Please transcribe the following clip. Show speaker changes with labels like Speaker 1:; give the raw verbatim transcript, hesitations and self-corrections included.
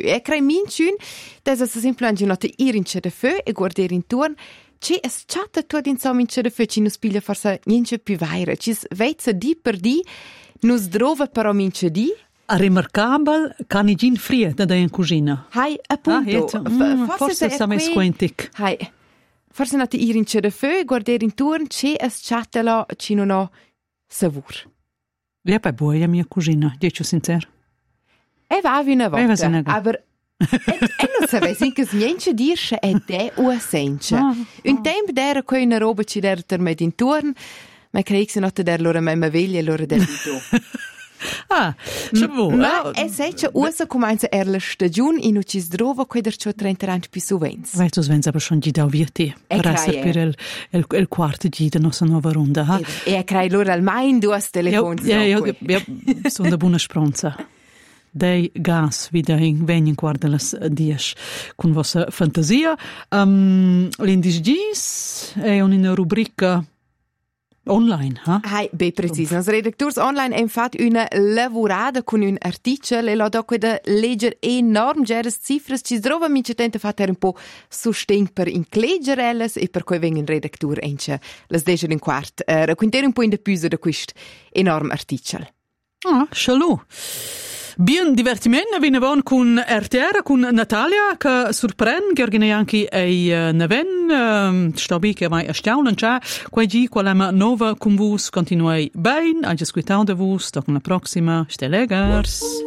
Speaker 1: E crai minciun, desa sa semplicemente nota ir in de feu e guardare intorno, c'è es chatta tot insomma in de feu, ci nus piglia forse niente più vaire, ci vezza di per di, nus drova però mince di.
Speaker 2: A remarcabel canigin frie da in cucina.
Speaker 1: Hai, appunto.
Speaker 2: Ah, mm, forse
Speaker 1: forse
Speaker 2: sa mes quentic.
Speaker 1: Hai, forse nota ir in de feu e guardare intorno, c'è es chatta la, ci non ho savur.
Speaker 2: Ja, poi buia mia cucina, dico sincero.
Speaker 1: E va una volta,
Speaker 2: E va una volta.
Speaker 1: aber e, e non sapessi che niente dirce è de o senza.
Speaker 2: Ah,
Speaker 1: Un tempo d'era che una roba ci d'era ter med intorno, ma credo che notte d'era loro memma veglia e loro del tu.
Speaker 2: Ah, se vuoi.
Speaker 1: Ma è seccia usa comincia er la stagione in cui si trova che der ciò trenta anni più sovens.
Speaker 2: Weil tu svens aber schon gida vieti.
Speaker 1: E
Speaker 2: Per essere per il, il, il quarto gida nostra nuova ronda. Ha?
Speaker 1: E e crei loro almeno due telefoni.
Speaker 2: Ja, ja, ja, ja, sono da buona spronza. Dei gas wieder in venien guarda las dies con vostra fantasia. Um, L'indis è una rubrica online, ha?
Speaker 1: Hai, be preciso. Nos redaktors online haben fatto una lavorada con un articolo e l'ho dato da leggere enorm geres cifras. Ci trova mince tenta fatta un po' sostegno per incleggerelles e per cui vengono redaktur ence las deger in quart. Uh, raccontare un po' in de più da questo enorm articolo.
Speaker 2: Ah, shalom. Bien divertimento vine von con R T R con Natalia che sorprende che anche ai neven sto bi che mai erstaunen c'è quei quella nova con vos continuai bene a ascoltare de vos dopo la prossima stelegers.